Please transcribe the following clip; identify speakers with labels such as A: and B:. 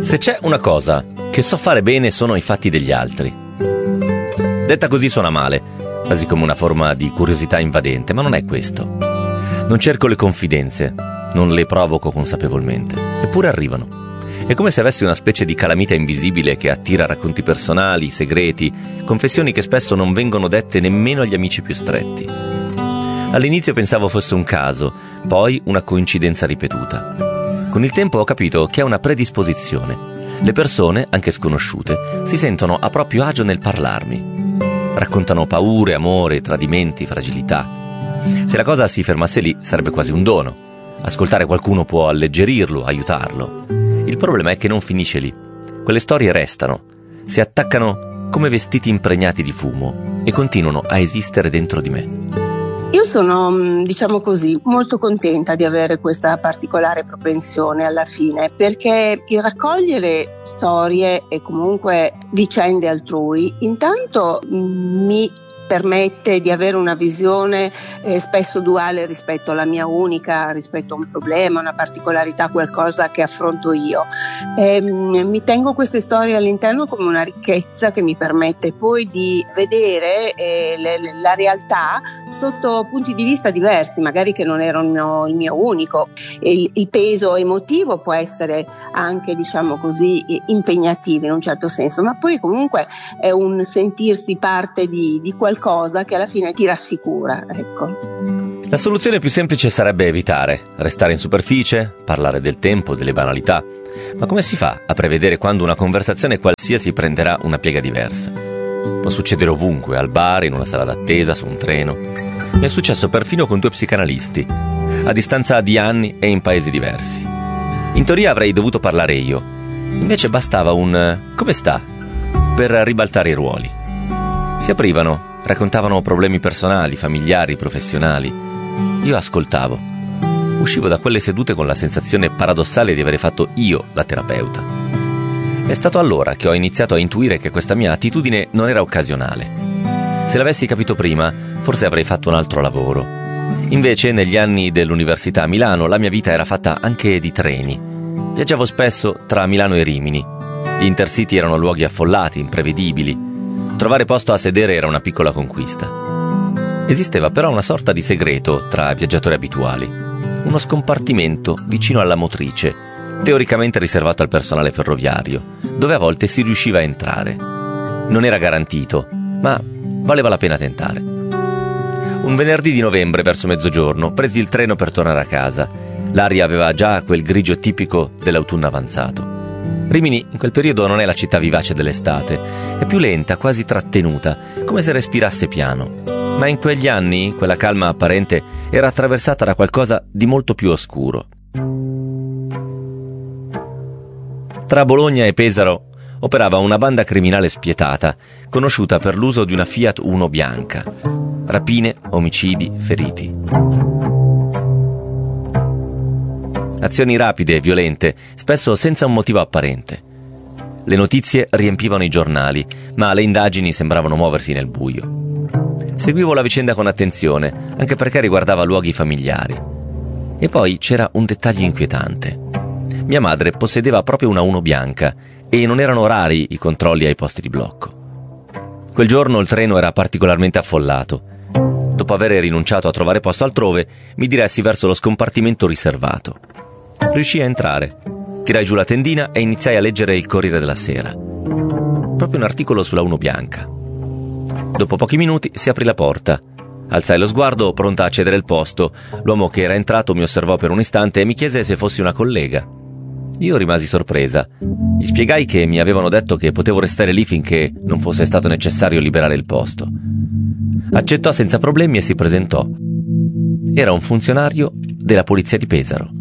A: Se c'è una cosa che so fare bene sono i fatti degli altri. Detta così suona male, quasi come una forma di curiosità invadente, ma non è questo. Non cerco le confidenze, non le provoco consapevolmente, eppure arrivano. È come se avessi una specie di calamita invisibile che attira racconti personali, segreti, confessioni che spesso non vengono dette nemmeno agli amici più stretti. All'inizio pensavo fosse un caso, poi una coincidenza ripetuta. Con il tempo ho capito che è una predisposizione. Le persone, anche sconosciute, si sentono a proprio agio nel parlarmi. Raccontano paure, amore, tradimenti, fragilità. Se la cosa si fermasse lì sarebbe quasi un dono. Ascoltare qualcuno può alleggerirlo, aiutarlo. Il problema è che non finisce lì. Quelle storie restano, si attaccano come vestiti impregnati di fumo e continuano a esistere dentro di me.
B: Io sono, diciamo così, molto contenta di avere questa particolare propensione alla fine, perché il raccogliere storie e comunque vicende altrui, intanto mi permette di avere una visione spesso duale rispetto alla mia unica, rispetto a un problema, una particolarità, qualcosa che affronto io. Mi tengo queste storie all'interno come una ricchezza che mi permette poi di vedere la realtà sotto punti di vista diversi, magari che non erano il mio unico. Il peso emotivo può essere anche, diciamo così, impegnativo in un certo senso, ma poi comunque è un sentirsi parte di qualcosa che alla fine ti rassicura, ecco.
A: La soluzione più semplice sarebbe evitare, restare in superficie, parlare del tempo, delle banalità. Ma come si fa a prevedere quando una conversazione qualsiasi prenderà una piega diversa? Può succedere ovunque, al bar, in una sala d'attesa, su un treno. Mi è successo perfino con 2 psicanalisti, a distanza di anni e in paesi diversi. In teoria avrei dovuto parlare io, invece bastava un «come sta?» per ribaltare i ruoli. Si aprivano, raccontavano problemi personali, familiari, professionali. Io ascoltavo. Uscivo da quelle sedute con la sensazione paradossale di avere fatto io la terapeuta. È stato allora che ho iniziato a intuire che questa mia attitudine non era occasionale. Se l'avessi capito prima, forse avrei fatto un altro lavoro. Invece, negli anni dell'università a Milano, la mia vita era fatta anche di treni. Viaggiavo spesso tra Milano e Rimini. Gli intercity erano luoghi affollati, imprevedibili. Trovare posto a sedere era una piccola conquista. Esisteva però una sorta di segreto tra viaggiatori abituali. Uno scompartimento vicino alla motrice, teoricamente riservato al personale ferroviario, dove a volte si riusciva a entrare. Non era garantito, ma valeva la pena tentare. Un venerdì di novembre, verso mezzogiorno, presi il treno per tornare a casa. L'aria aveva già quel grigio tipico dell'autunno avanzato. Rimini in quel periodo non è la città vivace dell'estate, è più lenta, quasi trattenuta, come se respirasse piano. Ma in quegli anni quella calma apparente era attraversata da qualcosa di molto più oscuro. Tra Bologna e Pesaro operava una banda criminale spietata, conosciuta per l'uso di una Fiat Uno bianca. Rapine, omicidi, feriti. Azioni rapide e violente, spesso senza un motivo apparente. Le notizie riempivano i giornali, ma le indagini sembravano muoversi nel buio. Seguivo la vicenda con attenzione, anche perché riguardava luoghi familiari. E poi c'era un dettaglio inquietante. Mia madre possedeva proprio una Uno bianca e non erano rari i controlli ai posti di blocco. Quel giorno il treno era particolarmente affollato. Dopo aver rinunciato a trovare posto altrove, mi diressi verso lo scompartimento riservato. Riuscii a entrare, tirai giù la tendina e iniziai a leggere il Corriere della Sera. Proprio un articolo sulla Uno bianca. Dopo pochi minuti si aprì la porta. Alzai lo sguardo, pronta a cedere il posto. L'uomo che era entrato mi osservò per un istante e mi chiese se fossi una collega. Io rimasi sorpresa. Gli spiegai che mi avevano detto che potevo restare lì finché non fosse stato necessario liberare il posto. Accettò senza problemi e si presentò. Era un funzionario della polizia di Pesaro.